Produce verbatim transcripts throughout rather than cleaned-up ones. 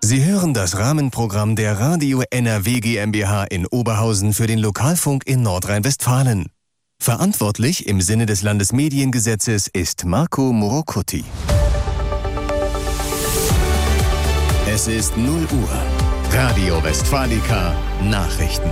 Sie hören das Rahmenprogramm der Radio N R W GmbH in Oberhausen für den Lokalfunk in Nordrhein-Westfalen. Verantwortlich im Sinne des Landesmediengesetzes ist Marco Morocutti. Es ist null Uhr. Radio Westfalica Nachrichten.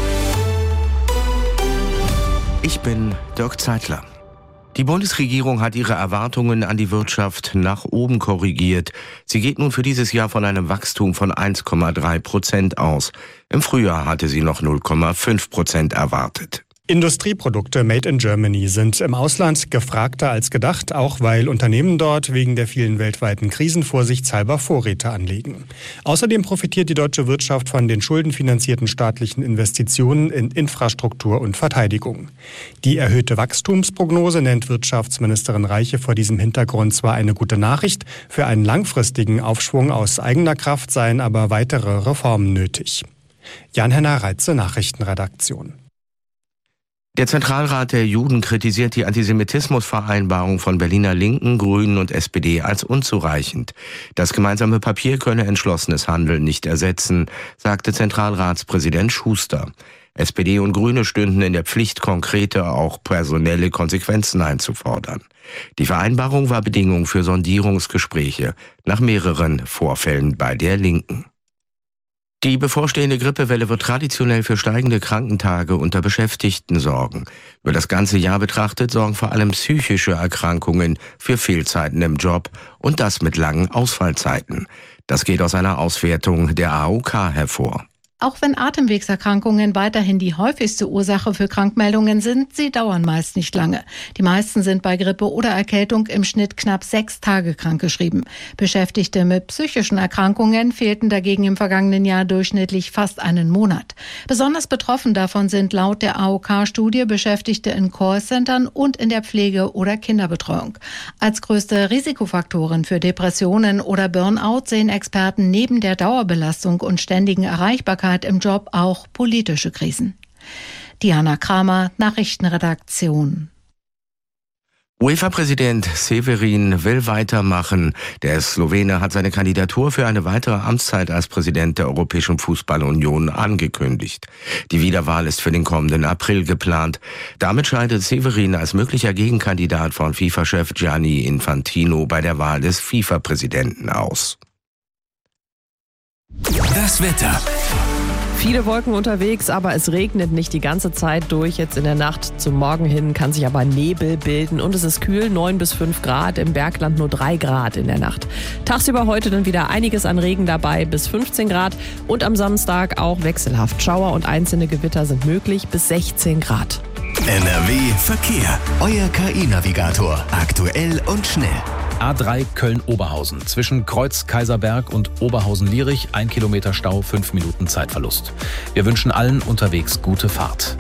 Ich bin Dirk Zeitler. Die Bundesregierung hat ihre Erwartungen an die Wirtschaft nach oben korrigiert. Sie geht nun für dieses Jahr von einem Wachstum von eins Komma drei Prozent aus. Im Frühjahr hatte sie noch null Komma fünf Prozent erwartet. Industrieprodukte made in Germany sind im Ausland gefragter als gedacht, auch weil Unternehmen dort wegen der vielen weltweiten Krisen vorsichtshalber Vorräte anlegen. Außerdem profitiert die deutsche Wirtschaft von den schuldenfinanzierten staatlichen Investitionen in Infrastruktur und Verteidigung. Die erhöhte Wachstumsprognose nennt Wirtschaftsministerin Reiche vor diesem Hintergrund zwar eine gute Nachricht, für einen langfristigen Aufschwung aus eigener Kraft seien aber weitere Reformen nötig. Jan-Henner Reitze, Nachrichtenredaktion. Der Zentralrat der Juden kritisiert die Antisemitismusvereinbarung von Berliner Linken, Grünen und S P D als unzureichend. Das gemeinsame Papier könne entschlossenes Handeln nicht ersetzen, sagte Zentralratspräsident Schuster. S P D und Grüne stünden in der Pflicht, konkrete, auch personelle Konsequenzen einzufordern. Die Vereinbarung war Bedingung für Sondierungsgespräche nach mehreren Vorfällen bei der Linken. Die bevorstehende Grippewelle wird traditionell für steigende Krankentage unter Beschäftigten sorgen. Über das ganze Jahr betrachtet sorgen vor allem psychische Erkrankungen für Fehlzeiten im Job und das mit langen Ausfallzeiten. Das geht aus einer Auswertung der A O K hervor. Auch wenn Atemwegserkrankungen weiterhin die häufigste Ursache für Krankmeldungen sind, sie dauern meist nicht lange. Die meisten sind bei Grippe oder Erkältung im Schnitt knapp sechs Tage krankgeschrieben. Beschäftigte mit psychischen Erkrankungen fehlten dagegen im vergangenen Jahr durchschnittlich fast einen Monat. Besonders betroffen davon sind laut der A O K-Studie Beschäftigte in Callcentern und in der Pflege- oder Kinderbetreuung. Als größte Risikofaktoren für Depressionen oder Burnout sehen Experten neben der Dauerbelastung und ständigen Erreichbarkeit im Job auch politische Krisen. Diana Kramer, Nachrichtenredaktion. UEFA-Präsident Severin will weitermachen. Der Slowene hat seine Kandidatur für eine weitere Amtszeit als Präsident der Europäischen Fußballunion angekündigt. Die Wiederwahl ist für den kommenden April geplant. Damit scheidet Severin als möglicher Gegenkandidat von FIFA-Chef Gianni Infantino bei der Wahl des FIFA-Präsidenten aus. Das Wetter. Viele Wolken unterwegs, aber es regnet nicht die ganze Zeit durch. Jetzt in der Nacht zum Morgen hin kann sich aber Nebel bilden und es ist kühl, neun bis fünf Grad, im Bergland nur drei Grad in der Nacht. Tagsüber heute dann wieder einiges an Regen dabei, bis fünfzehn Grad und am Samstag auch wechselhaft. Schauer und einzelne Gewitter sind möglich, bis sechzehn Grad. N R W Verkehr. Euer K I-Navigator. Aktuell und schnell. A drei Köln-Oberhausen. Zwischen Kreuz Kaiserberg und Oberhausen-Lierich ein Kilometer Stau, fünf Minuten Zeitverlust. Wir wünschen allen unterwegs gute Fahrt.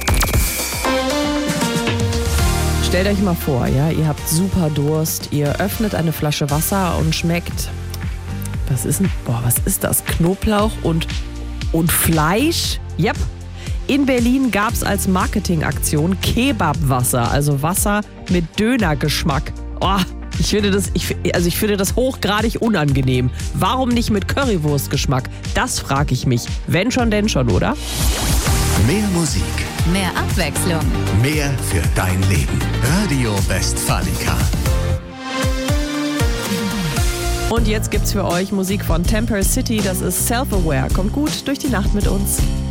Stellt euch mal vor, ja, ihr habt super Durst, ihr öffnet eine Flasche Wasser und schmeckt, was ist denn, boah, was ist das? Knoblauch und, und Fleisch? Yep. In Berlin gab es als Marketingaktion Kebabwasser, also Wasser mit Dönergeschmack. Oh, ich finde das, ich, also ich finde das hochgradig unangenehm. Warum nicht mit Currywurstgeschmack? Das frage ich mich. Wenn schon, denn schon, oder? Mehr Musik. Mehr Abwechslung. Mehr für dein Leben. Radio Westfalica. Und jetzt gibt's für euch Musik von Temper City. Das ist Self-Aware. Kommt gut durch die Nacht mit uns.